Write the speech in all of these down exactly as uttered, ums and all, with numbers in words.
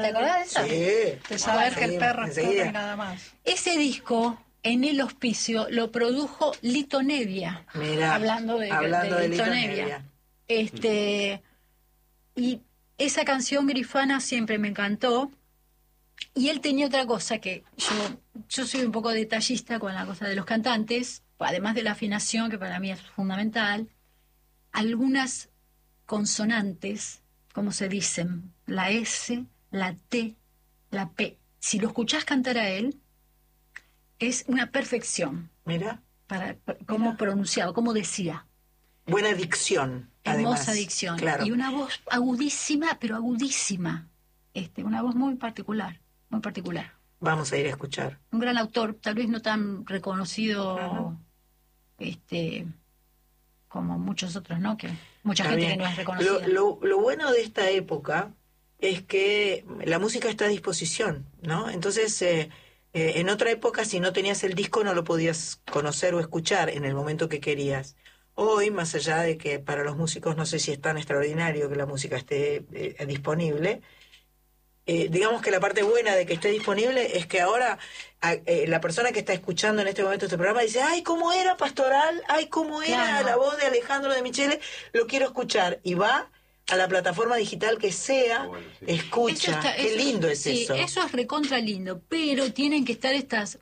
¿Te acordás de eso? Sí. De saber Ah, que el sí, perro es enseguida. perro y nada más. Ese disco, en el hospicio, lo produjo Lito Nevia. Mirá, hablando de, hablando de de Lito Lito Nevia. Nevia. Este, y esa canción Grifana siempre me encantó. Y él tenía otra cosa que yo, yo soy un poco detallista con la cosa de los cantantes, además de la afinación, que para mí es fundamental, algunas consonantes, como se dicen, la S, la T, la P. Si lo escuchás cantar a él, es una perfección. Mira, Para, para cómo Mira. pronunciaba, cómo decía. buena dicción. Hermosa además. dicción. Claro. Y una voz agudísima, pero agudísima. Este, una voz muy particular, muy particular. Vamos a ir a escuchar. Un gran autor, tal vez no tan reconocido, Ajá. este, como muchos otros, ¿no? Que mucha Está gente bien. que no es reconocida. Lo, lo, lo bueno de esta época es que la música está a disposición, ¿no? Entonces, eh, eh, en otra época, si no tenías el disco, no lo podías conocer o escuchar en el momento que querías. Hoy, más allá de que para los músicos no sé si es tan extraordinario que la música esté eh, disponible, eh, digamos que la parte buena de que esté disponible es que ahora a, eh, la persona que está escuchando en este momento este programa dice, ay, ¿cómo era Pastoral? Ay, ¿cómo era Claro. la voz de Alejandro de Michele? Lo quiero escuchar. Y va a la plataforma digital que sea, Ah, bueno, sí. escucha. Eso está- Qué eso lindo es sí, eso. Eso es recontra lindo, pero tienen que estar estas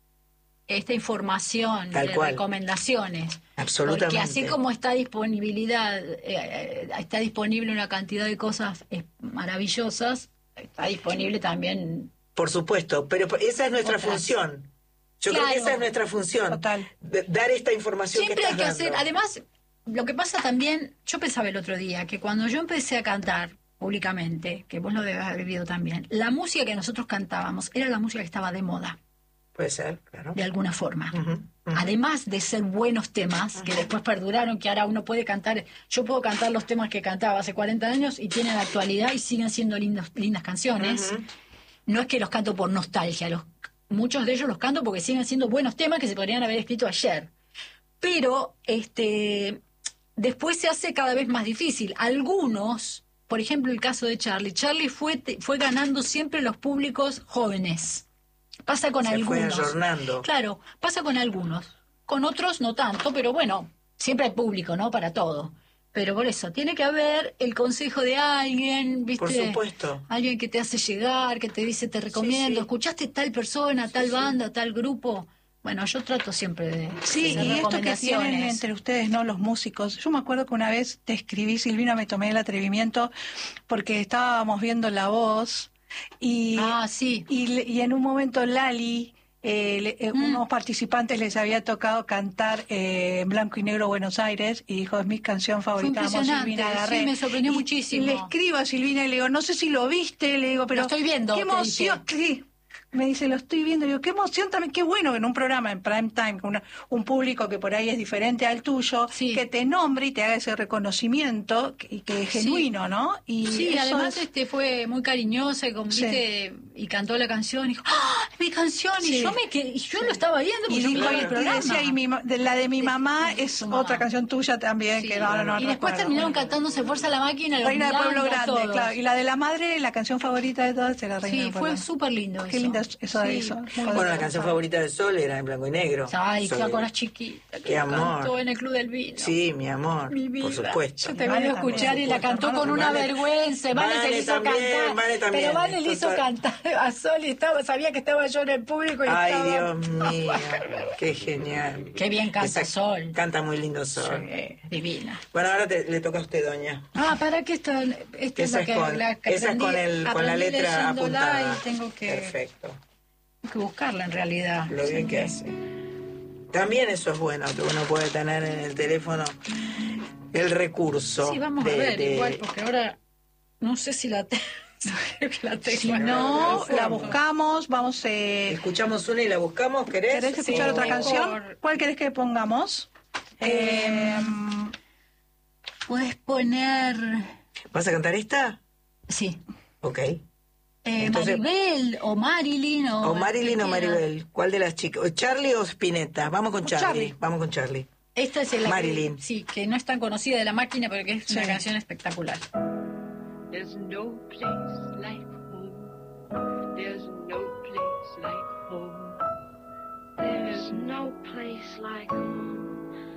esta información Tal de cual. recomendaciones. Absolutamente. Porque así como está disponibilidad, eh, eh, está disponible una cantidad de cosas eh, maravillosas, está disponible también. Por supuesto, pero esa es nuestra Otras. función. Yo Claro. creo que esa es nuestra función. Total. de- dar esta información Siempre que hay que estás hacer, dando. además, lo que pasa también, yo pensaba el otro día, que cuando yo empecé a cantar públicamente, que vos lo debes haber vivido también, la música que nosotros cantábamos era la música que estaba de moda, Puede ser, claro. de alguna forma. Ujú, ujú. Además de ser buenos temas, que después perduraron, que ahora uno puede cantar, yo puedo cantar los temas que cantaba hace cuarenta años y tienen actualidad y siguen siendo lindos, lindas canciones. Ujú. No es que los canto por nostalgia, los, muchos de ellos los canto porque siguen siendo buenos temas que se podrían haber escrito ayer. Pero este después se hace cada vez más difícil. Algunos, por ejemplo el caso de Charlie, Charlie fue, te- fue ganando siempre los públicos jóvenes. Pasa con Se fue algunos. ayornando. Claro, pasa con algunos. Con otros no tanto, pero bueno, siempre hay público, ¿no? Para todo. Pero por eso, tiene que haber el consejo de alguien, ¿viste? Por supuesto. Alguien que te hace llegar, que te dice, te recomiendo, sí. ¿escuchaste tal persona, tal banda, tal grupo? Bueno, yo trato siempre de Sí, de hacer y esto que tienen recomendaciones. entre ustedes, ¿no? Los músicos. Yo me acuerdo que una vez te escribí, Silvina, me tomé el atrevimiento porque estábamos viendo La Voz y, Ah, sí. y, le- y en un momento Lali, eh, le- eh, Mm. unos participantes les había tocado cantar eh, en blanco y negro Buenos Aires y dijo, es mi canción favorita, amo a impresionante, Silvina sí, Garré. me sorprendió Y- muchísimo. Y le escribo a Silvina y le digo, no sé si lo viste, le digo, pero Lo estoy viendo, qué te emoción. Sí. Me dice, lo estoy viendo. Le digo, qué emoción también, qué bueno que en un programa en prime time, con una- un público que por ahí es diferente al tuyo, Sí. que te nombre y te haga ese reconocimiento que- y que es Sí. genuino, ¿no? Y Sí, eso además es- este fue muy cariñosa y, como, Sí. ¿viste? Y cantó la canción y dijo, ¡ah! ¡Mi canción! Sí. Y yo me quedé, y yo lo estaba viendo porque y, yo dijo, miraba y- el y programa. decía, y mi ma- de la de mi De- mamá de es su mamá. otra canción tuya también, Sí. que no, no, no y después recuerdo. terminaron cantando Se Fuerza la Máquina, los Reina del Pueblo Miranda, Grande, todos. claro. Y la de la madre, la canción favorita de todas era Reina Sí, del Pueblo fue Grande. súper lindo Qué eso. lindo es eso de Sí, eso. muy Bueno, Bueno, la lindo. canción favorita de Sol era en blanco y negro. Ay, Sol. qué con las chiquitas. Qué amor. Cantó en el Club del Vino. Sí, mi amor, Mi vida. por supuesto. Yo te Vale vengo a escuchar también, y la por cantó supuesto. con una Vale- vergüenza. Vale, se Vale le hizo también, cantar. Vale también. Pero Vale le hizo Total. cantar a Sol y estaba, sabía que estaba yo en el público y Ay, estaba... Dios mío, qué genial. Qué bien canta Esa- Sol. Canta muy lindo Sol. Sí, divina. Bueno, ahora te- le toca a usted, doña. Ah, ¿para qué está? Esta es Esa la es que, con, la que esa es aprendí- con, el, con la aprendí letra leyéndola apuntada. y tengo que, Perfecto, tengo que buscarla en realidad. lo bien que hace. También eso es bueno, que uno puede tener en el teléfono el recurso. Sí, vamos de- a ver, de- igual, porque ahora no sé si la, te- creo que la tengo. Si en no, el la fondo. buscamos, vamos... Eh, Escuchamos una y la buscamos, ¿querés? ¿Querés escuchar Sí, otra mejor. canción? ¿Cuál querés que pongamos? Eh, Puedes poner... ¿Vas a cantar esta? Sí. Ok. Eh, Entonces- Maribel o Marilyn o... O Marilyn o el que quiera. Maribel, ¿cuál de las chicas? ¿O Charlie o Spinetta? Vamos con Charlie. Charlie. Vamos con Charlie. Esta es la Marilyn. Que, sí, que no es tan conocida de La Máquina, pero que es una Sí. canción espectacular. There's no place like home. home. There's no place like home.